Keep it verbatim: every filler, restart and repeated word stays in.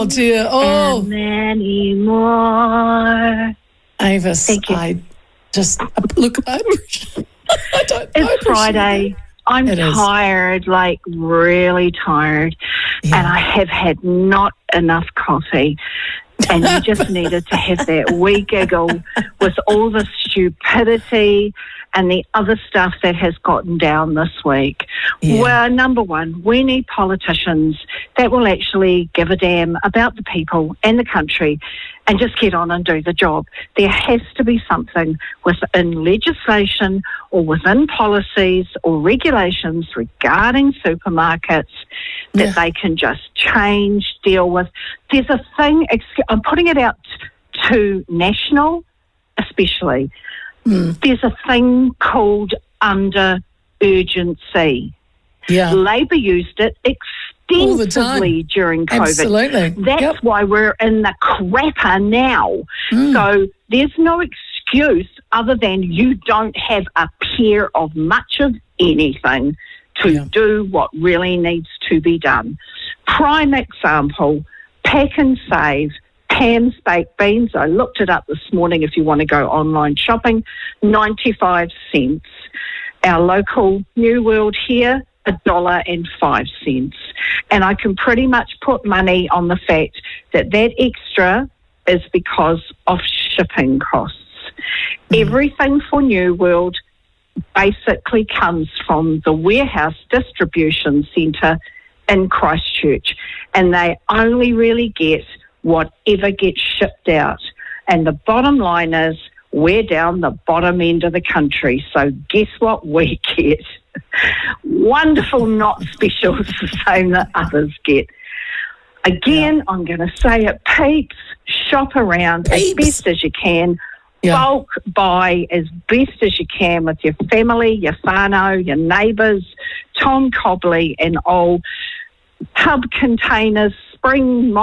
Oh, dear. Oh. And many more. Avis, Thank you. I just, look, I, I don't I It's Friday. That. I'm It is. tired, like really tired. Yeah. And I have had not enough coffee. And you just needed to have that wee giggle with all the stupidity and the other stuff that has gotten down this week. Yeah. Well, number one, we need politicians that will actually give a damn about the people and the country and just get on and do the job. There has to be something within legislation or within policies or regulations regarding supermarkets that Yeah. they can just change, deal with. There's a thing, I'm putting it out to national especially, Mm. there's a thing called under urgency. Yeah. Labor used it All the extensively time. during COVID. Absolutely. That's Yep. why we're in the crapper now. Mm. So there's no excuse other than you don't have a pair of much of anything to Yeah. do what really needs to be done. Prime example, Pack and Save, Pam's Baked Beans. I looked it up this morning if you want to go online shopping, ninety-five cents. Our local New World here, a dollar and five cents. And I can pretty much put money on the fact that that extra is because of shipping costs. Mm. Everything for New World basically comes from the warehouse distribution centre in Christchurch, and they only really get whatever gets shipped out. And the bottom line is we're down the bottom end of the country, so guess what we get? Wonderful not specials the same that others get. Again, yeah. I'm going to say it, peeps, shop around Peeps. as best as you can. Yeah. Bulk buy as best as you can with your family, your whānau, your neighbours, Tom Cobley and old tub containers, spring